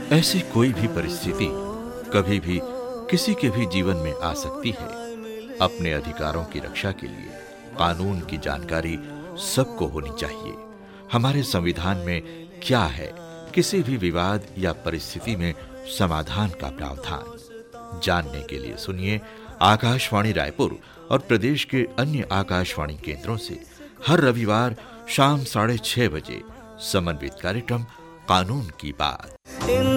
ऐसी कोई भी परिस्थिति कभी भी किसी के भी जीवन में आ सकती है। अपने अधिकारों की रक्षा के लिए कानून की जानकारी सबको होनी चाहिए। हमारे संविधान में क्या है, किसी भी विवाद या परिस्थिति में समाधान का प्रावधान जानने के लिए सुनिए आकाशवाणी रायपुर और प्रदेश के अन्य आकाशवाणी केंद्रों से हर रविवार शाम 6:30 बजे समन्वित कार्यक्रम कानून की बात।